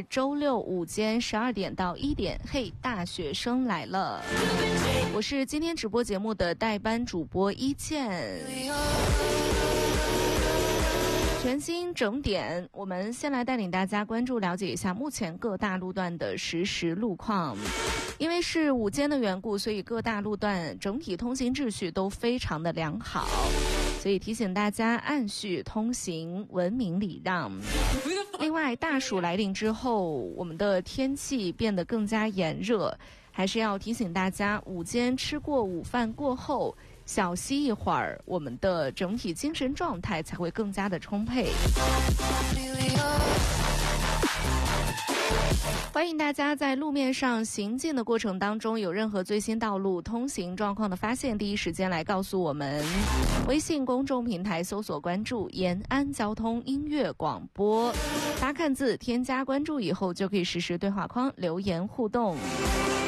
是周六午间12点到1点，嘿，大学生来了。我是今天直播节目的代班主播一健。全新整点，我们先来带领大家关注了解一下目前各大路段的实时路况。因为是午间的缘故，所以各大路段整体通行秩序都非常的良好，所以提醒大家按序通行，文明礼让。另外，大暑来临之后，我们的天气变得更加炎热，还是要提醒大家，午间吃过午饭过后，小息一会儿，我们的整体精神状态才会更加的充沛。欢迎大家在路面上行进的过程当中，有任何最新道路通行状况的发现，第一时间来告诉我们。微信公众平台搜索关注延安交通音乐广播，答看字添加关注以后，就可以实时对话框留言互动。